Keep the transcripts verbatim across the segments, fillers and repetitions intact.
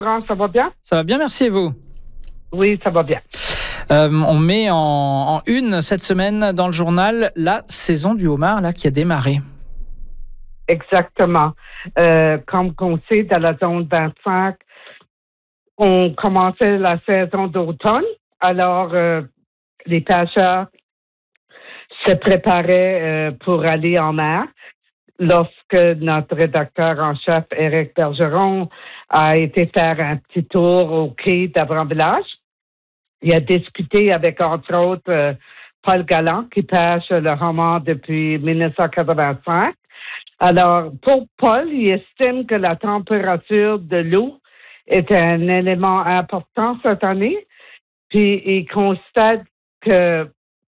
Ça va bien? Ça va bien, merci et vous? Oui, ça va bien. Euh, on met en, en une cette semaine dans le journal la saison du homard là, qui a démarré. Exactement. Euh, comme on sait, dans la zone vingt-cinq, on commençait la saison d'automne. Alors, euh, les pêcheurs se préparaient euh, pour aller en mer. Lorsque notre rédacteur en chef, Éric Bergeron, a été faire un petit tour au quai d'Avran-Village, il a discuté avec, entre autres, euh, Paul Galland, qui pêche le homard depuis dix-neuf cent quatre-vingt-cinq. Alors, pour Paul, il estime que la température de l'eau est un élément important cette année. Puis, il constate que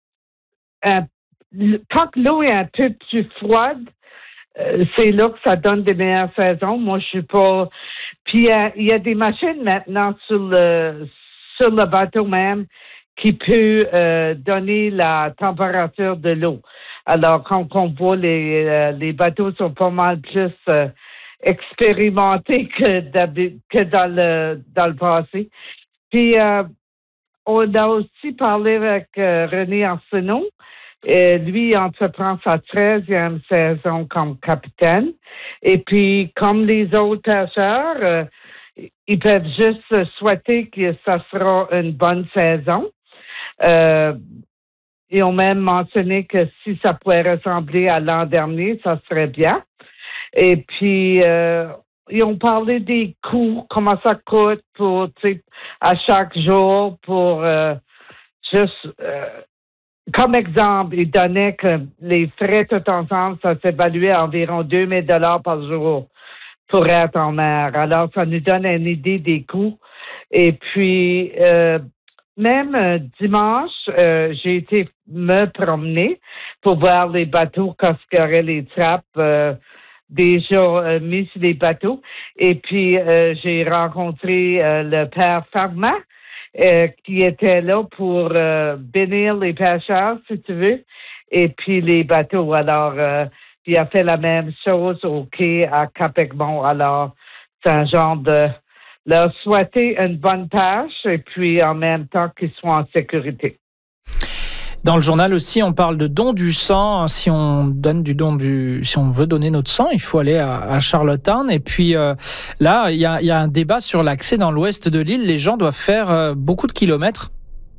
un, quand l'eau est un peu plus froide, euh, c'est là que ça donne des meilleures saisons. Moi, je suis pas... Puis, euh, il y a des machines maintenant sur le, sur le bateau même qui peut euh, donner la température de l'eau. Alors, quand on voit les, euh, les bateaux sont pas mal plus euh, expérimentés que, que dans le dans le passé. Puis, euh, on a aussi parlé avec euh, René Arsenault. Et lui, il entreprend sa treizième saison comme capitaine. Et puis, comme les autres pêcheurs, euh, ils peuvent juste souhaiter que ça sera une bonne saison. Euh, ils ont même mentionné que si ça pouvait ressembler à l'an dernier, ça serait bien. Et puis, euh, ils ont parlé des coûts, comment ça coûte pour, tu sais, à chaque jour pour euh, juste... Euh, Comme exemple, il donnait que les frais tout ensemble, ça s'évaluait à environ deux mille dollars par jour pour être en mer. Alors, ça nous donne une idée des coûts. Et puis, euh, même euh, dimanche, euh, j'ai été me promener pour voir les bateaux quand il y aurait les trappes euh, déjà euh, mis sur les bateaux. Et puis, euh, j'ai rencontré euh, le père Farma, Euh, qui était là pour euh, bénir les pêcheurs, si tu veux, et puis les bateaux. Alors, euh, il a fait la même chose au quai à Cap-Egmont. Alors, c'est un genre de leur souhaiter une bonne pêche et puis en même temps qu'ils soient en sécurité. Dans le journal aussi, on parle de don du sang. Si on donne du don du, si on veut donner notre sang, il faut aller à, à Charlottetown. Et puis euh, là, il y a, y a un débat sur l'accès dans l'ouest de l'île. Les gens doivent faire euh, beaucoup de kilomètres.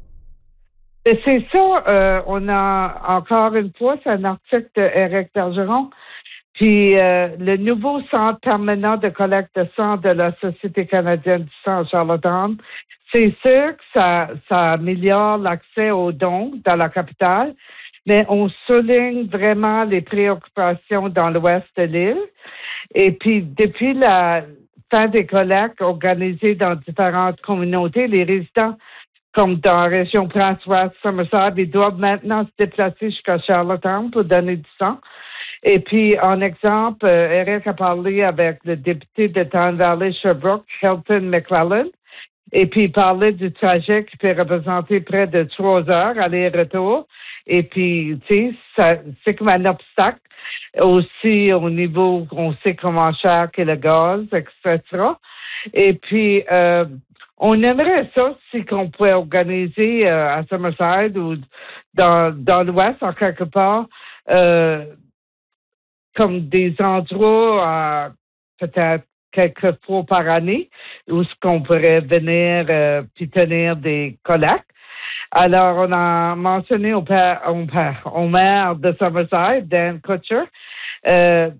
Et c'est ça. Euh, on a encore une fois, c'est un article d'Éric Bergeron. Puis euh, le nouveau centre permanent de collecte de sang de la Société canadienne du sang à Charlottetown, c'est sûr que ça, ça améliore l'accès aux dons dans la capitale, mais on souligne vraiment les préoccupations dans l'ouest de l'île. Et puis, depuis la fin des collectes organisées dans différentes communautés, les résidents, comme dans la région Prince-Ouest, Somerset, ils doivent maintenant se déplacer jusqu'à Charlottetown pour donner du sang. Et puis, en exemple, euh, Eric a parlé avec le député de Tyne Valley, Sherbrooke, Hilton McClellan, et puis il parlait du trajet qui peut représenter près de trois heures aller-retour. Et puis, tu sais, c'est comme un obstacle. Aussi, au niveau, on sait comment cher qu'est le gaz, et cetera. Et puis, euh, on aimerait ça si qu'on pouvait organiser euh, à Somerset ou dans, dans l'Ouest, en quelque part, euh, comme des endroits, euh, peut-être quelques fois par année, où ce qu'on pourrait venir euh, puis tenir des collectes. Alors, on a mentionné au, père, au, père, au maire de Somerset, Dan Kutcher, euh,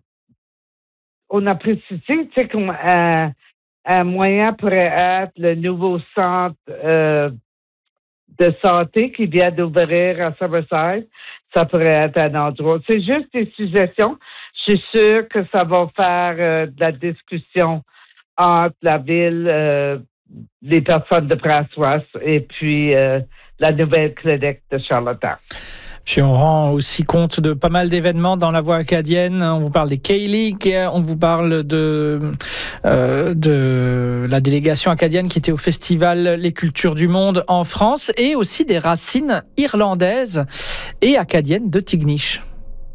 on a précisé, tu sais, comme un, un moyen pourrait être le nouveau centre euh, de santé qui vient d'ouvrir à Somerset. Ça pourrait être un endroit. C'est juste des suggestions. Je suis sûre que ça va faire euh, de la discussion entre la ville, euh, les personnes de Prince-Ouest et puis euh, la nouvelle clinique de Charlottetown. Puis on rend aussi compte de pas mal d'événements dans la voie acadienne. On vous parle des K-League, on vous parle de, euh, de la délégation acadienne qui était au festival Les Cultures du Monde en France et aussi des racines irlandaises et acadiennes de Tignish.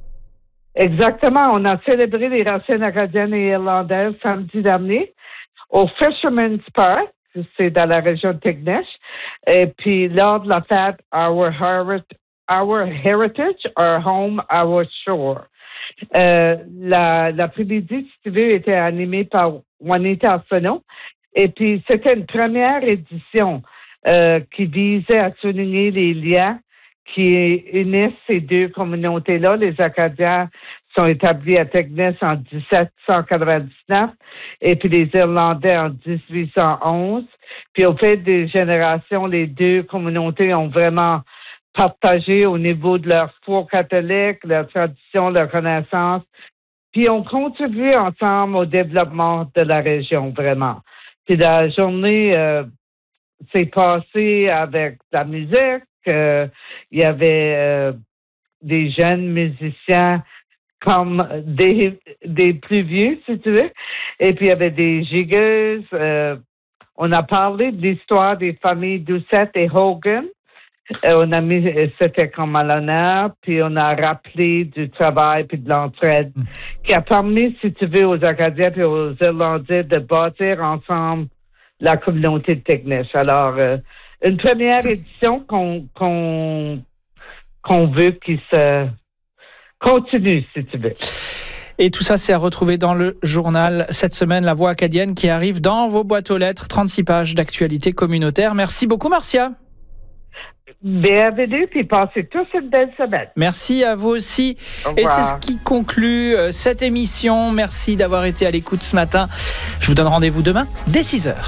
Exactement. On a célébré les racines acadiennes et irlandaises samedi dernier au Fisherman's Park, c'est dans la région de Tignish. Et puis, lors de la fête Our, Herit- Our Heritage, Our Home, Our Shore. Euh, la, l'après-midi, si tu veux, était animée par Juanita Arsenault. Et puis, c'était une première édition euh, qui visait à souligner les liens qui unissent ces deux communautés-là. Les Acadiens sont établis à Tignish en dix-sept cent quatre-vingt-dix-neuf et puis les Irlandais en dix-huit cent onze. Puis au fait des générations, les deux communautés ont vraiment partagé au niveau de leur foi catholique, leur tradition, leur connaissance, puis ont contribué ensemble au développement de la région, vraiment. Puis la journée euh, s'est passée avec la musique. Euh, il y avait euh, des jeunes musiciens comme des, des plus vieux, si tu veux. Et puis, il y avait des gigueuses. Euh, on a parlé de l'histoire des familles Doucette et Hogan. Euh, on a mis, c'était comme à l'honneur, puis on a rappelé du travail puis de l'entraide mmh. qui a permis, si tu veux, aux Acadiens et aux Irlandais de bâtir ensemble la communauté de Tignish. Alors, euh, une première édition qu'on, qu'on, qu'on veut qui se continue, si tu veux. Et tout ça, c'est à retrouver dans le journal cette semaine, La Voix acadienne, qui arrive dans vos boîtes aux lettres, trente-six pages d'actualité communautaire. Merci beaucoup, Marcia. Bienvenue, puis passez tous une belle semaine. Merci à vous aussi. Et c'est ce qui conclut cette émission. Merci d'avoir été à l'écoute ce matin. Je vous donne rendez-vous demain dès six heures.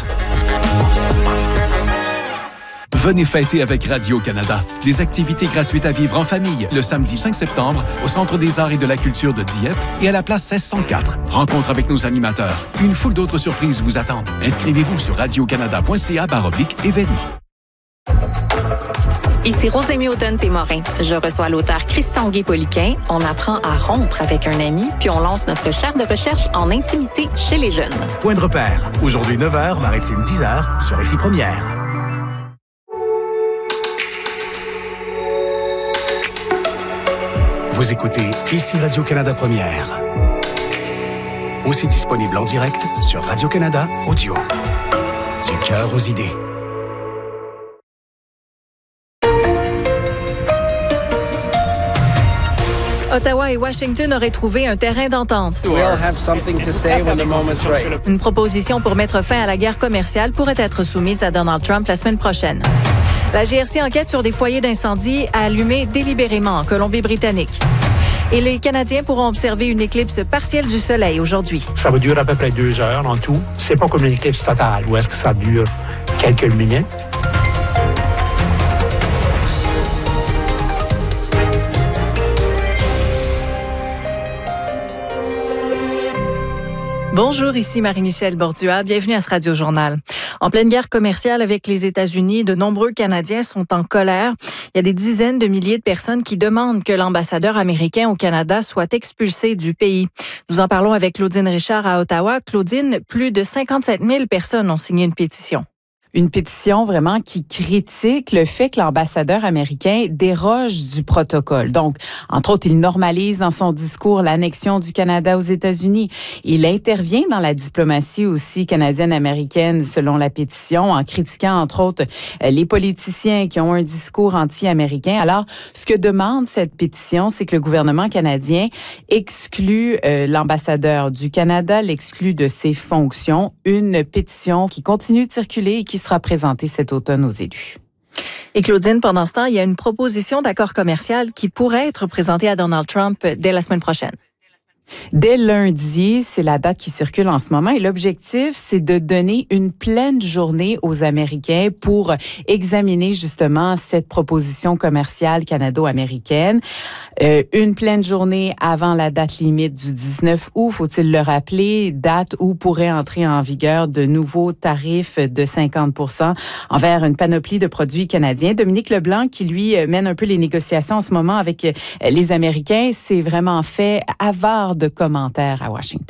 Venez fêter avec Radio-Canada. Des activités gratuites à vivre en famille le samedi cinq septembre au Centre des arts et de la culture de Dieppe et à la place seize cent quatre. Rencontre avec nos animateurs. Une foule d'autres surprises vous attendent. Inscrivez-vous sur radiocanada.ca baroblique événements. Ici Rosémie Automne-Témorin. Je reçois l'auteur Christian Guay-Poliquin. On apprend à rompre avec un ami, puis on lance notre chaire de recherche en intimité chez les jeunes. Point de repère. Aujourd'hui neuf heures, Maritime dix heures, sur Ici Première. Vous écoutez Ici Radio-Canada Première. Aussi disponible en direct sur Radio-Canada Audio. Du cœur aux idées. Ottawa et Washington auraient trouvé un terrain d'entente. Une proposition pour mettre fin à la guerre commerciale pourrait être soumise à Donald Trump la semaine prochaine. La G R C enquête sur des foyers d'incendie allumés délibérément en Colombie-Britannique. Et les Canadiens pourront observer une éclipse partielle du soleil aujourd'hui. Ça va durer à peu près deux heures en tout. C'est pas comme une éclipse totale, où est-ce que ça dure quelques minutes. Bonjour, ici Marie-Michel Bordua. Bienvenue à ce Radio-Journal. En pleine guerre commerciale avec les États-Unis, de nombreux Canadiens sont en colère. Il y a des dizaines de milliers de personnes qui demandent que l'ambassadeur américain au Canada soit expulsé du pays. Nous en parlons avec Claudine Richard à Ottawa. Claudine, plus de cinquante-sept mille personnes ont signé une pétition. Une pétition vraiment qui critique le fait que l'ambassadeur américain déroge du protocole. Donc, entre autres, il normalise dans son discours l'annexion du Canada aux États-Unis. Il intervient dans la diplomatie aussi canadienne-américaine, selon la pétition, en critiquant, entre autres, les politiciens qui ont un discours anti-américain. Alors, ce que demande cette pétition, c'est que le gouvernement canadien exclue euh, l'ambassadeur du Canada, l'exclue de ses fonctions. Une pétition qui continue de circuler et qui sera présentée cet automne aux élus. Et Claudine, pendant ce temps, il y a une proposition d'accord commercial qui pourrait être présentée à Donald Trump dès la semaine prochaine. Dès lundi, c'est la date qui circule en ce moment et l'objectif, c'est de donner une pleine journée aux Américains pour examiner justement cette proposition commerciale canado-américaine. Euh, une pleine journée avant la date limite du dix-neuf août, faut-il le rappeler, date où pourraient entrer en vigueur de nouveaux tarifs de cinquante pour cent envers une panoplie de produits canadiens. Dominique Leblanc, qui lui mène un peu les négociations en ce moment avec les Américains, s'est vraiment fait avare de commentaires à Washington.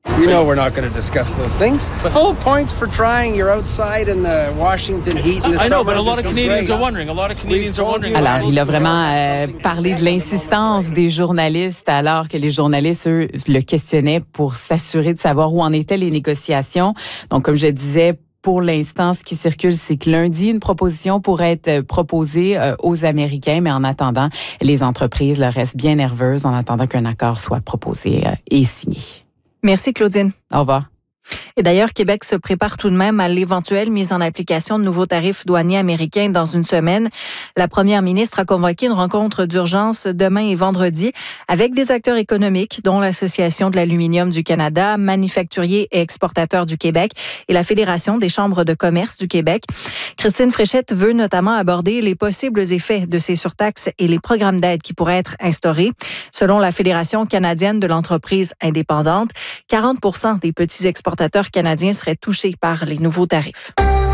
We know we're not going to discuss those things. Full points for trying. You're outside in the Washington heat in the I know, but a lot of Canadians are wondering. A lot of Canadians are wondering. Alors, il a vraiment euh, parlé de l'insistance des journalistes alors que les journalistes, eux, le questionnaient pour s'assurer de savoir où en étaient les négociations. Donc, comme je disais, pour l'instant, ce qui circule, c'est que lundi, une proposition pourrait être proposée euh, aux Américains, mais en attendant, les entreprises leur restent bien nerveuses en attendant qu'un accord soit proposé euh, et signé. Merci, Claudine. Au revoir. Et d'ailleurs, Québec se prépare tout de même à l'éventuelle mise en application de nouveaux tarifs douaniers américains dans une semaine. La première ministre a convoqué une rencontre d'urgence demain et vendredi avec des acteurs économiques, dont l'Association de l'aluminium du Canada, Manufacturiers et exportateurs du Québec et la Fédération des chambres de commerce du Québec. Christine Fréchette veut notamment aborder les possibles effets de ces surtaxes et les programmes d'aide qui pourraient être instaurés. Selon la Fédération canadienne de l'entreprise indépendante, quarante pour cent des petits exportateurs canadiens seraient touchés par les nouveaux tarifs.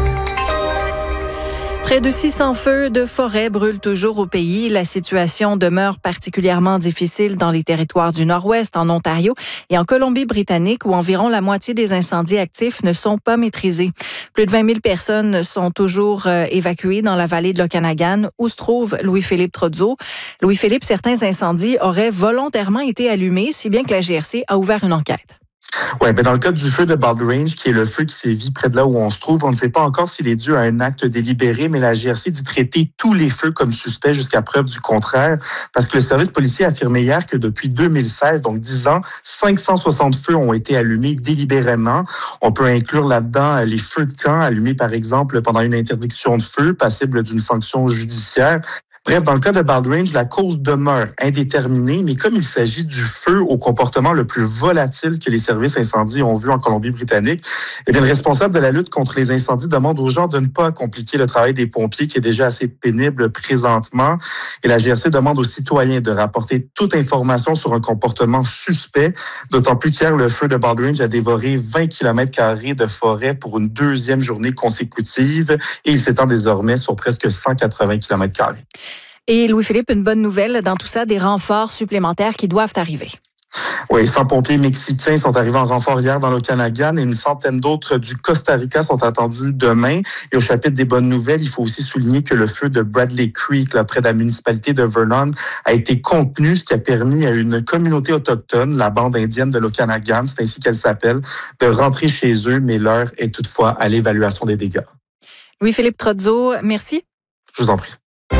Près de six cents feux de forêt brûlent toujours au pays. La situation demeure particulièrement difficile dans les territoires du Nord-Ouest, en Ontario et en Colombie-Britannique, où environ la moitié des incendies actifs ne sont pas maîtrisés. Plus de vingt mille personnes sont toujours euh, évacuées dans la vallée de l'Okanagan, où se trouve Louis-Philippe Trozzo. Louis-Philippe, certains incendies auraient volontairement été allumés, si bien que la G R C a ouvert une enquête. Oui, ben dans le cas du feu de Bald Range, qui est le feu qui sévit près de là où on se trouve, on ne sait pas encore s'il est dû à un acte délibéré, mais la G R C dit traiter tous les feux comme suspects jusqu'à preuve du contraire, parce que le service policier a affirmé hier que depuis deux mille seize, donc dix ans, cinq cent soixante feux ont été allumés délibérément. On peut inclure là-dedans les feux de camp allumés, par exemple, pendant une interdiction de feu, passible d'une sanction judiciaire. Bref, dans le cas de Bald Range, la cause demeure indéterminée, mais comme il s'agit du feu au comportement le plus volatile que les services incendies ont vu en Colombie-Britannique, eh bien, le responsable de la lutte contre les incendies demande aux gens de ne pas compliquer le travail des pompiers qui est déjà assez pénible présentement. Et la G R C demande aux citoyens de rapporter toute information sur un comportement suspect, d'autant plus qu'hier, le feu de Bald Range a dévoré vingt kilomètres carrés de forêt pour une deuxième journée consécutive et il s'étend désormais sur presque cent quatre-vingts kilomètres carrés. Et Louis-Philippe, une bonne nouvelle dans tout ça, des renforts supplémentaires qui doivent arriver. Oui, cent pompiers mexicains sont arrivés en renfort hier dans l'Okanagan et une centaine d'autres du Costa Rica sont attendus demain. Et au chapitre des bonnes nouvelles, il faut aussi souligner que le feu de Bradley Creek, là, près de la municipalité de Vernon, a été contenu, ce qui a permis à une communauté autochtone, la bande indienne de l'Okanagan, c'est ainsi qu'elle s'appelle, de rentrer chez eux, mais l'heure est toutefois à l'évaluation des dégâts. Louis-Philippe Trozzo, merci. Je vous en prie.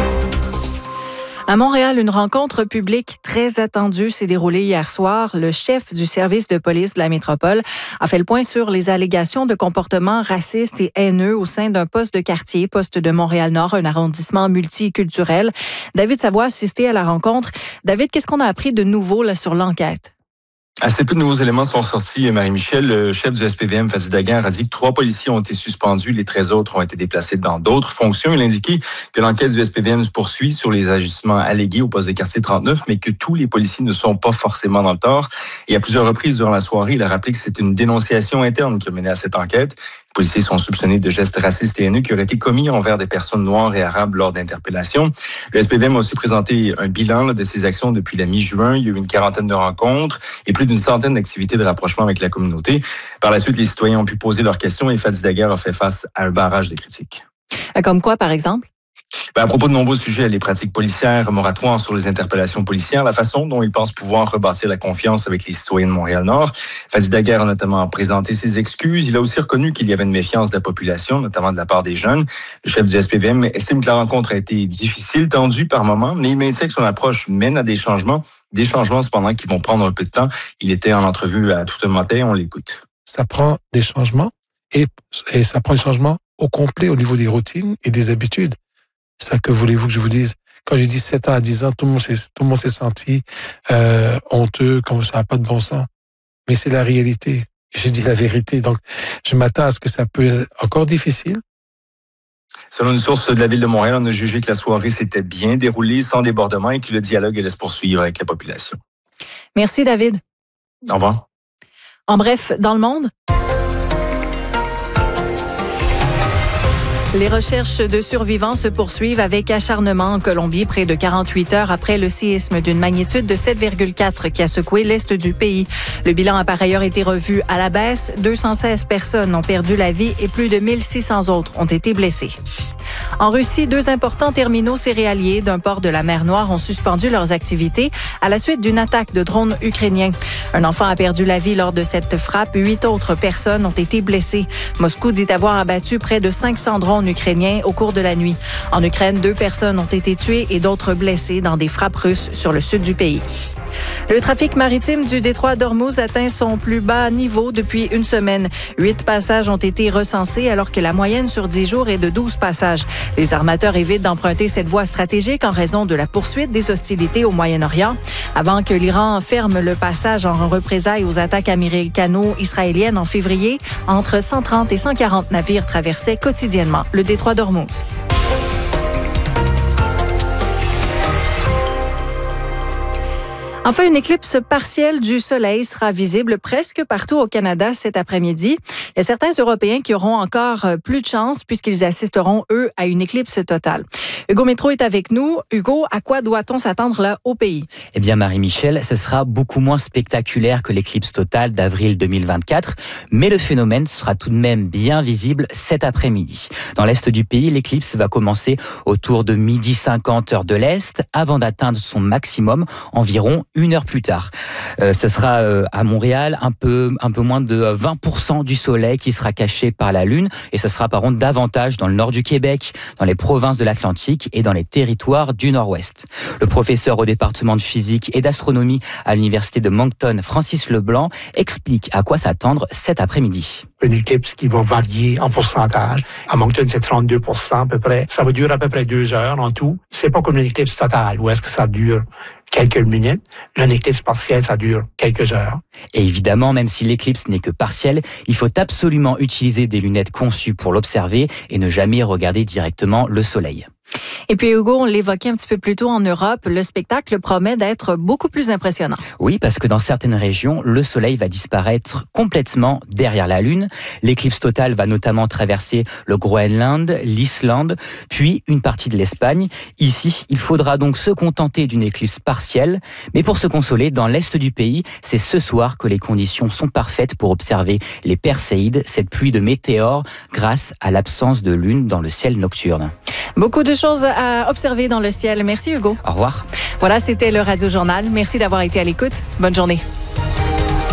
À Montréal, une rencontre publique très attendue s'est déroulée hier soir. Le chef du service de police de la métropole a fait le point sur les allégations de comportements racistes et haineux au sein d'un poste de quartier, poste de Montréal-Nord, un arrondissement multiculturel. David Savoie a assisté à la rencontre. David, qu'est-ce qu'on a appris de nouveau là, sur l'enquête? Assez peu de nouveaux éléments sont sortis, Marie-Michel. Le chef du S P V M, Fadi Daguerre, a dit que trois policiers ont été suspendus. Les treize autres ont été déplacés dans d'autres fonctions. Il a indiqué que l'enquête du S P V M se poursuit sur les agissements allégués au poste de quartier trente-neuf, mais que tous les policiers ne sont pas forcément dans le tort. Et à plusieurs reprises durant la soirée, il a rappelé que c'est une dénonciation interne qui a mené à cette enquête. Les policiers sont soupçonnés de gestes racistes et haineux qui auraient été commis envers des personnes noires et arabes lors d'interpellations. Le S P V M a aussi présenté un bilan là, de ses actions depuis la mi-juin. Il y a eu une quarantaine de rencontres et plus d'une centaine d'activités de rapprochement avec la communauté. Par la suite, les citoyens ont pu poser leurs questions et Fadi Daguerre a fait face à un barrage de critiques. Comme quoi, par exemple? Ben, à propos de nombreux sujets, les pratiques policières, moratoires sur les interpellations policières, la façon dont il pense pouvoir rebâtir la confiance avec les citoyens de Montréal-Nord. Fadi Daguerre a notamment présenté ses excuses. Il a aussi reconnu qu'il y avait une méfiance de la population, notamment de la part des jeunes. Le chef du S P V M estime que la rencontre a été difficile, tendue par moments, mais il maintient que son approche mène à des changements, des changements cependant qui vont prendre un peu de temps. Il était en entrevue à tout un matin, on l'écoute. Ça prend des changements et, et ça prend des changements au complet au niveau des routines et des habitudes. Ça, que voulez-vous que je vous dise? Quand j'ai dit sept ans à dix ans, tout le monde s'est, tout le monde s'est senti euh, honteux, comme ça n'a pas de bon sens. Mais c'est la réalité. J'ai dit la vérité. Donc, je m'attends à ce que ça peut être encore difficile. Selon une source de la Ville de Montréal, on a jugé que la soirée s'était bien déroulée, sans débordement, et que le dialogue allait se poursuivre avec la population. Merci, David. Au revoir. En bref, dans le monde... Les recherches de survivants se poursuivent avec acharnement en Colombie, près de quarante-huit heures après le séisme d'une magnitude de sept virgule quatre qui a secoué l'est du pays. Le bilan a par ailleurs été revu à la baisse. deux cent seize personnes ont perdu la vie et plus de mille six cents autres ont été blessées. En Russie, deux importants terminaux céréaliers d'un port de la mer Noire ont suspendu leurs activités à la suite d'une attaque de drones ukrainiens. Un enfant a perdu la vie lors de cette frappe. Huit autres personnes ont été blessées. Moscou dit avoir abattu près de cinq cents drones ukrainiens au cours de la nuit. En Ukraine, deux personnes ont été tuées et d'autres blessées dans des frappes russes sur le sud du pays. Le trafic maritime du détroit d'Ormuz atteint son plus bas niveau depuis une semaine. Huit passages ont été recensés alors que la moyenne sur dix jours est de douze passages. Les armateurs évitent d'emprunter cette voie stratégique en raison de la poursuite des hostilités au Moyen-Orient. Avant que l'Iran ferme le passage en représailles aux attaques américano-israéliennes en février, entre cent trente et cent quarante navires traversaient quotidiennement le détroit d'Ormuz. Enfin, une éclipse partielle du Soleil sera visible presque partout au Canada cet après-midi. Il y a certains Européens qui auront encore plus de chance puisqu'ils assisteront, eux, à une éclipse totale. Hugo Métro est avec nous. Hugo, à quoi doit-on s'attendre là au pays? Eh bien, Marie-Michel, ce sera beaucoup moins spectaculaire que l'éclipse totale d'avril deux mille vingt-quatre, mais le phénomène sera tout de même bien visible cet après-midi. Dans l'est du pays, l'éclipse va commencer autour de midi cinquante heure de l'Est avant d'atteindre son maximum environ une heure plus tard. Euh, ce sera euh, à Montréal un peu, un peu moins de vingt pour cent du soleil qui sera caché par la Lune et ce sera par contre davantage dans le nord du Québec, dans les provinces de l'Atlantique et dans les territoires du Nord-Ouest. Le professeur au département de physique et d'astronomie à l'université de Moncton, Francis Leblanc, explique à quoi s'attendre cet après-midi. Une éclipse qui va varier en pourcentage. À Moncton, c'est trente-deux pour cent à peu près. Ça va durer à peu près deux heures en tout. C'est pas comme une éclipse totale où est-ce que ça dure quelques minutes. Une éclipse partielle, ça dure quelques heures. Et évidemment, même si l'éclipse n'est que partielle, il faut absolument utiliser des lunettes conçues pour l'observer et ne jamais regarder directement le soleil. Et puis Hugo, on l'évoquait un petit peu plus tôt en Europe, le spectacle promet d'être beaucoup plus impressionnant. Oui, parce que dans certaines régions, le soleil va disparaître complètement derrière la Lune. L'éclipse totale va notamment traverser le Groenland, l'Islande, puis une partie de l'Espagne. Ici, il faudra donc se contenter d'une éclipse partielle. Mais pour se consoler, dans l'est du pays, c'est ce soir que les conditions sont parfaites pour observer les Perséides, cette pluie de météores, grâce à l'absence de lune dans le ciel nocturne. Beaucoup de choses à observer dans le ciel. Merci Hugo. Au revoir. Voilà, c'était le Radio Journal. Merci d'avoir été à l'écoute. Bonne journée.